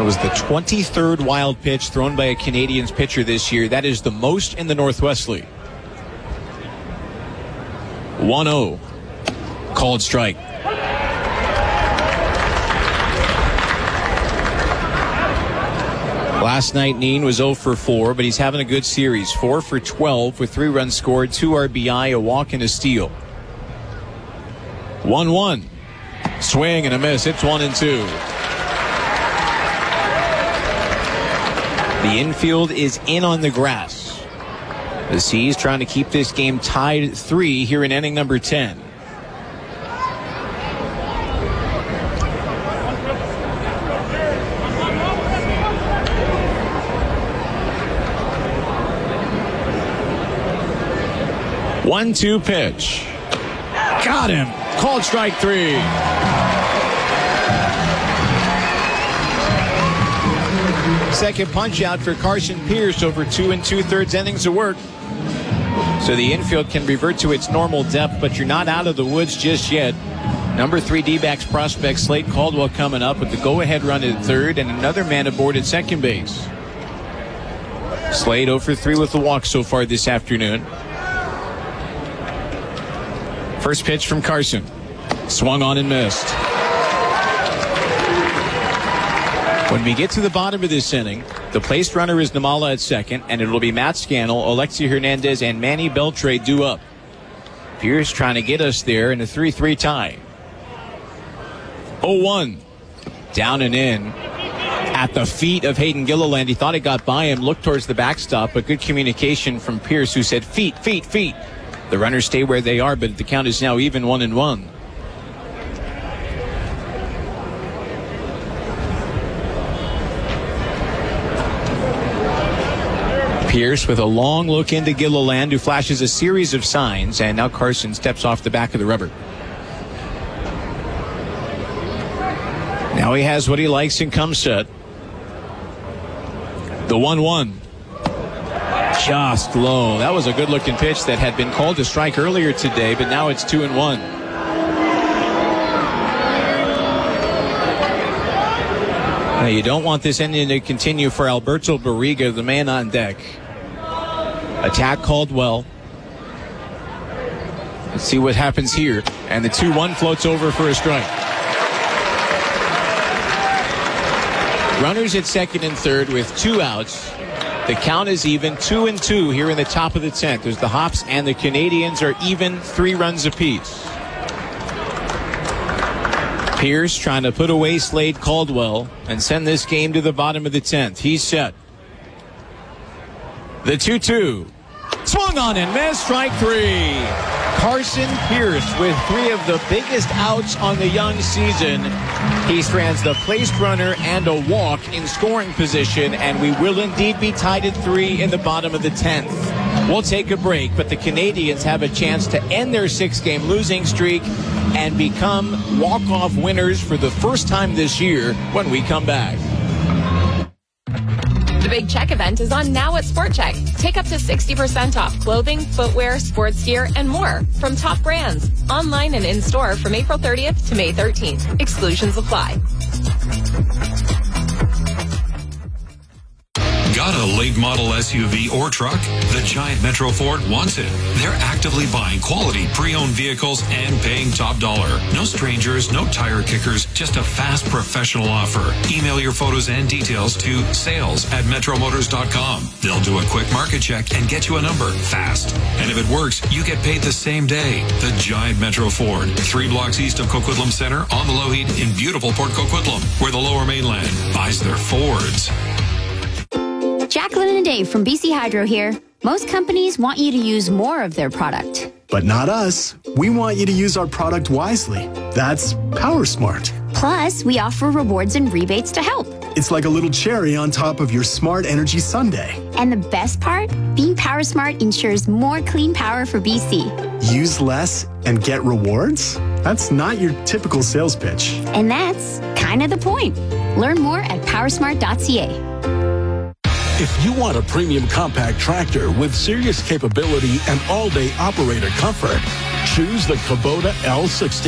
was the 23rd wild pitch thrown by a Canadiens pitcher this year. That is the most in the Northwest League. 1-0. Called strike. Last night, Neen was 0 for 4, but he's having a good series. 4 for 12 with 3 runs scored, 2 RBI, a walk, and a steal. 1-1. Swing and a miss. It's 1-2. The infield is in on the grass. The Seas trying to keep this game tied at 3 here in inning number 10. One-two pitch. Got him. Called strike 3. Second punch out for Carson Pierce over 2 2/3 innings of work. So the infield can revert to its normal depth, but you're not out of the woods just yet. Number 3 D-backs prospect Slade Caldwell coming up with the go-ahead run at third and another man aboard at second base. Slade 0 for 3 with the walk so far this afternoon. First pitch from Carson. Swung on and missed. When we get to the bottom of this inning, the placed runner is Namala at second, and it'll be Matt Scannell, Alexi Hernandez, and Manny Beltre due up. Pierce trying to get us there in a 3-3 tie. 0-1. Down and in. At the feet of Hayden Gilliland. He thought it got by him, looked towards the backstop, but good communication from Pierce, who said, feet, feet, feet. The runners stay where they are, but the count is now even 1-1. Pierce with a long look into Gilliland, who flashes a series of signs, and now Carson steps off the back of the rubber. Now he has what he likes and comes set. The 1-1. Just low. That was a good-looking pitch that had been called a strike earlier today, but now it's 2-1. Now you don't want this inning to continue for Alberto Barriga, the man on deck. Attack called well. Let's see what happens here. And the 2-1 floats over for a strike. Runners at second and third with 2 outs. The count is even 2-2 here in the top of the 10th. As the Hops and the Canadiens are even 3 runs apiece. Pierce trying to put away Slade Caldwell and send this game to the bottom of the 10th. He's set. The 2-2. Swung on and missed. Strike 3. Carson Pierce with 3 of the biggest outs on the young season. He strands the placed runner and a walk in scoring position, and we will indeed be tied at 3 in the bottom of the 10th. We'll take a break, but the Canadiens have a chance to end their 6-game losing streak and become walk-off winners for the first time this year when we come back. The Big Check event is on now at Sport Check. Take up to 60% off clothing, footwear, sports gear, and more from top brands. Online and in-store from April 30th to May 13th. Exclusions apply. Got a late model SUV or truck? The Giant Metro Ford wants it. They're actively buying quality pre-owned vehicles and paying top dollar. No strangers, no tire kickers, just a fast professional offer. Email your photos and details to sales@metromotors.com. They'll do a quick market check and get you a number fast. And if it works, you get paid the same day. The Giant Metro Ford, 3 blocks east of Coquitlam Center on the Lougheed in beautiful Port Coquitlam, where the Lower Mainland buys their Fords. Jacqueline and Dave from BC Hydro here. Most companies want you to use more of their product. But not us. We want you to use our product wisely. That's PowerSmart. Plus, we offer rewards and rebates to help. It's like a little cherry on top of your smart energy sundae. And the best part? Being PowerSmart ensures more clean power for BC. Use less and get rewards? That's not your typical sales pitch. And that's kind of the point. Learn more at powersmart.ca. If you want a premium compact tractor with serious capability and all-day operator comfort, choose the Kubota L60.